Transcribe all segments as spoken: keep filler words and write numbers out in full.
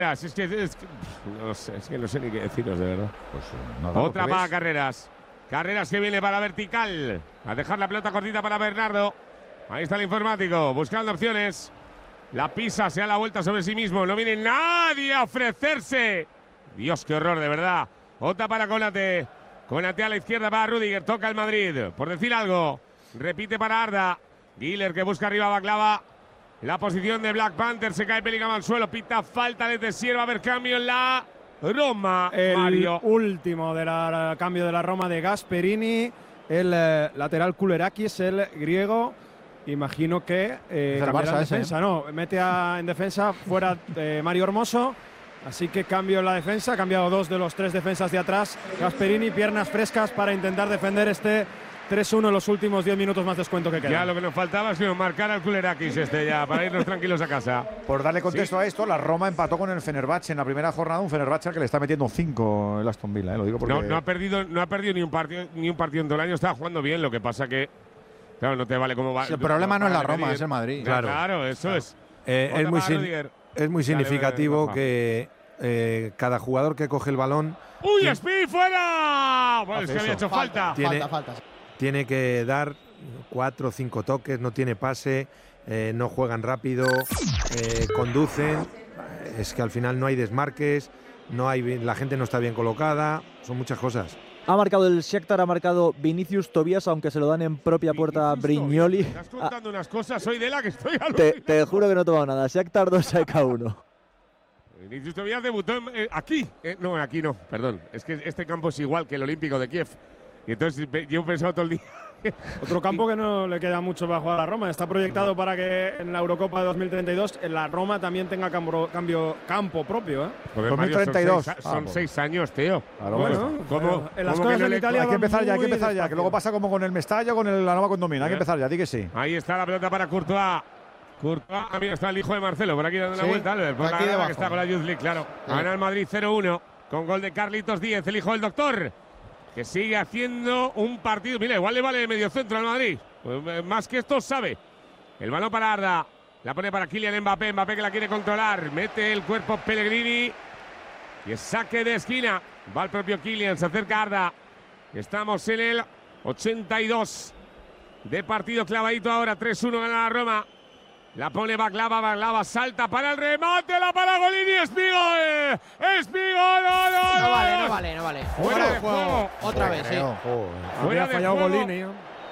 Es que, es que, no sé, es que no sé ni qué deciros, de verdad. Pues, nada, Otra para Carreras. Carreras que viene para vertical. A dejar la pelota cortita para Bernardo. Ahí está el informático, buscando opciones. La pisa, se da la vuelta sobre sí mismo. No viene nadie a ofrecerse. Dios, qué horror, de verdad. Otra para Konate. Konate a la izquierda para Rudiger. Toca el Madrid. Por decir algo. Repite para Arda. Güler que busca arriba a Baklava. La posición de Black Panther. Se cae Bellingham al suelo. Pita falta de Tessier. Va a haber cambio en la Roma. El Mario. último de la cambio de la Roma de Gasperini. El eh, lateral Kulerakis, el griego. Imagino que eh, es el cambiará Barça en defensa, ese, ¿eh? no, mete a, en defensa fuera eh, Mario Hermoso, así que cambio en la defensa, ha cambiado dos de los tres defensas de atrás. Gasperini, piernas frescas para intentar defender este tres uno en los últimos diez minutos más descuento que queda. Ya lo que nos faltaba es que nos marcara el Kulerakis este ya, para irnos tranquilos a casa. Por darle contexto ¿Sí? a esto, la Roma empató con el Fenerbahce en la primera jornada, un Fenerbahce que le está metiendo cinco el Aston Villa, ¿eh? Lo digo porque… No, no ha perdido, no ha perdido ni un partido ni un partido en todo el año, estaba jugando bien, lo que pasa que… Claro, no te vale cómo va. Sí, el problema no es la Roma, es el Madrid. Claro, Claro, claro eso claro. es. Eh, es, muy sin, es muy significativo Dale, que eh, cada jugador que coge el balón… ¡Uy, Speed fuera! Bueno, es que había hecho falta. falta. Tiene, Falta, falta. tiene que dar cuatro o cinco toques, no tiene pase, eh, no juegan rápido, eh, conducen. Es que al final no hay desmarques, no hay, la gente no está bien colocada, son muchas cosas. Ha marcado el Shakhtar, ha marcado Vinicius Tobias, aunque se lo dan en propia puerta a Brignoli. Estás contando unas cosas, soy de la que estoy Te, alucinando. te juro que no he tomado nada. Shakhtar dos, A E K uno. Vinicius Tobias debutó en, eh, aquí. Eh, no, aquí no, perdón. Es que este campo es igual que el Olímpico de Kiev. Y entonces yo he pensado todo el día… Otro campo que no le queda mucho para jugar a la Roma. Está proyectado para que en la Eurocopa de dos mil treinta y dos en la Roma también tenga campo, cambio, campo propio. ¿eh? Joder, dos mil Mario, treinta y dos. Son, seis, Ah, son pues. seis años, tío. Claro, Bueno, bueno. ¿Cómo? en las cómo cosas que no en le- Italia Hay que van empezar ya, hay que muy empezar ya, que despacio. luego pasa como con el Mestalla, con el, la nueva condomina. Hay que ¿Eh? empezar ya, di que sí. Ahí está la pelota para Courtois. Courtois, ah, mira, está el hijo de Marcelo, por aquí dando una Sí, vuelta, Albert, por aquí la grada debajo. que está con la Youth League, claro. Gana el Madrid cero uno, con gol de Carlitos Díez, el hijo del doctor, que sigue haciendo un partido. Mira, igual le vale de medio centro al Madrid. Pues, más que esto sabe. El balón para Arda. La pone para Kylian Mbappé. Mbappé que la quiere controlar. Mete el cuerpo Pellegrini. Y es saque de esquina. Va el propio Kylian. Se acerca Arda. Estamos en el ochenta y dos de partido clavadito ahora. tres uno gana la Roma. La pone Baklava. Baklava salta para el remate. La para Golini. Espigol. Espigol. No, no, No vale, no vale, no vale. Fuera de juego. Otra vez, sí. Creo, joder. Fuera Había de fallado juego. Golini. ¿eh?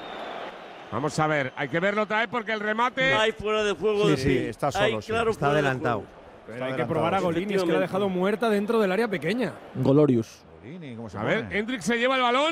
Vamos a ver. Hay que verlo otra vez porque el remate… No hay fuera de juego Sí, de sí, Pi. está solo, Hay sí. claro Está fuera de adelantado. juego. Pero hay que adelantado, probar a sí. Golini, es que la ha Efectivamente. dejado muerta dentro del área pequeña. Golorius. Golini, ¿cómo se A ver, pone? Hendrik se lleva el balón.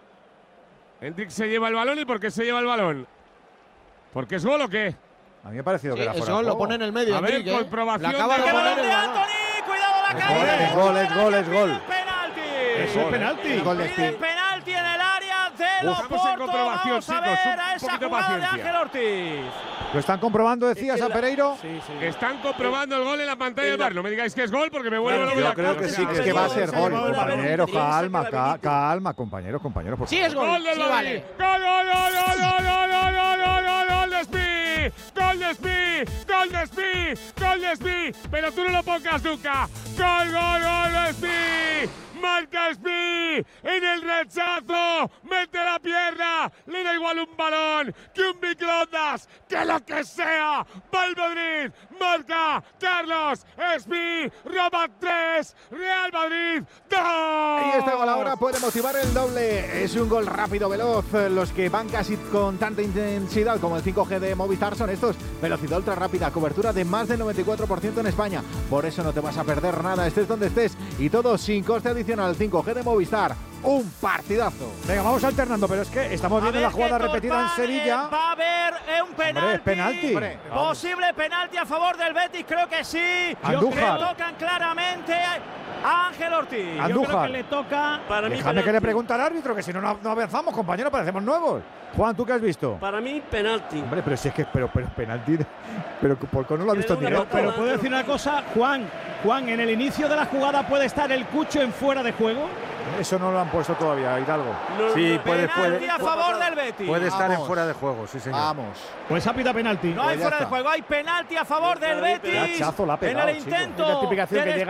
Hendrik se lleva el balón. ¿Y por qué se lleva el balón? ¿Porque es gol o qué? A mí me ha parecido Sí, que era fuera eso de lo juego. pone en el medio, A ver, Enrique, ¿eh? comprobación Le acaba de de balón poner ¡Balón el de balón. Anthony! ¡Cuidado la Es caída! gol, es gol, es gol. ¡Penalti! Eso es penalti. El gol de Piden Speed. penalti en el área de Uf, estamos en Oporto. comprobación, Vamos a chicos, ver un a esa poquito de jugada de paciencia. Ángel Ortiz. ¿Lo están comprobando, decías, a Pereiro? Sí, sí. Están comprobando el gol en la pantalla del bar. No me digáis que es gol porque me vuelvo Yo loco. la creo cara. que sí, Es que va a ser gol, Vamos a ver. compañeros, calma, Saca la ca- Benito. calma, compañeros, compañeros. por Sí, favor. es gol. Gol del Sí, Madrid. vale. Gol, gol, gol, gol, gol, gol, gol, gol, gol, gol, gol de Speed. Gol de Speed. Gol de Speed. Gol de Speed. Pero tú no lo pongas nunca. Gol, gol, gol de Speed. Marca Speed en el rechazo, mete la pierna, le da igual un balón que un microondas, que lo que sea. Va el Madrid, marca Carlos Speed, Roma tres, Real Madrid dos. Y este gol ahora puede motivar el doble. Es un gol rápido, veloz. Los que van casi con tanta intensidad como el cinco G de Movistar son estos. Velocidad ultra rápida, cobertura de más del noventa y cuatro por ciento en España. Por eso no te vas a perder nada, estés donde estés. Y todo sin coste adicional. cinco G de Movistar. Un partidazo. Venga, vamos alternando, pero es que estamos viendo la jugada repetida en Sevilla. Va a haber eh, un penalti. Hombre, es penalti. Hombre, Posible penalti a favor del Betis, creo que sí. Andújar. Le tocan claramente a Ángel Ortiz. Andújar. Yo creo que le toca. Para mí, Déjame que penalti. le pregunte al árbitro, que si no, no no avanzamos, compañero, parecemos nuevos. Juan, ¿tú qué has visto? Para mí, penalti. Hombre, pero si es que pero, pero penalti. de- Pero ¿por qué no lo ha visto en Pero- directo? Pero puedo decir una cosa, Juan, Juan, en el inicio de la jugada puede estar el Cucho en fuera de juego. Eso no lo han puesto todavía, Hidalgo. Sí, puede, Penalti puede, a favor del Betis. puede estar en Vamos. fuera de juego, sí señor. Vamos. Pues ha pitado penalti. No hay Pues ya fuera de está. juego, hay penalti a favor del Betis. Qué hachazo la ha pegado, en el chico. intento Es la tipificación de que llega